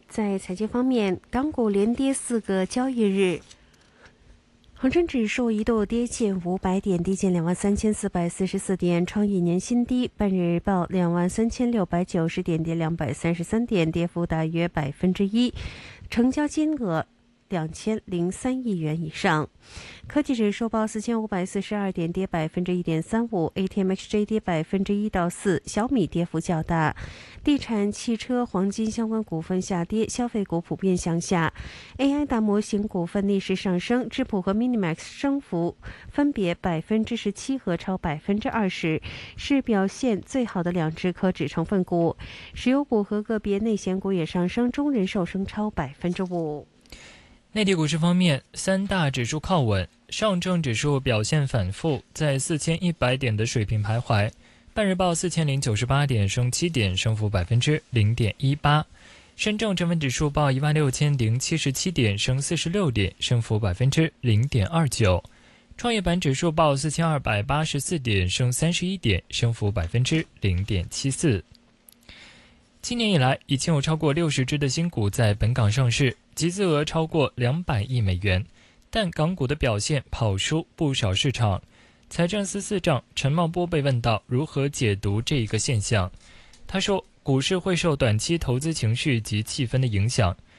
在财经方面，港股连跌4个交易日，恒生指数一度跌近500点，低见23,444点，创一年新低。半日报23,690点，跌233点，跌幅大约1%，成交金额2003亿元以上。科技指数报4542点，跌1.35%。ATMXJ 跌1%到4%，小米跌幅较大。地产、汽车、黄金相关股份下跌，消费股普遍向下。AI 大模型股份逆势上升，智谱和 Minimax 升幅分别17%和超20%，是表现最好的2只科指成分股。石油股和个别内险股也上升，中人寿升超5%。 内地股市方面，三大指数靠稳，上证指数表现反复，在4100点的水平徘徊，半日报4098点，升7点，升幅0.18%。深证成分指数报16077点，升46点，升幅0.29%。创业板指数报4284点，升31点，升幅0.74%。今年以来，已经有超过60只的新股在本港上市，集资额超过200亿美元，但港股的表现跑输不少市场。财政司司长陈茂波被问到如何解读这一个现象，他说，股市会受短期投资情绪及气氛的影响，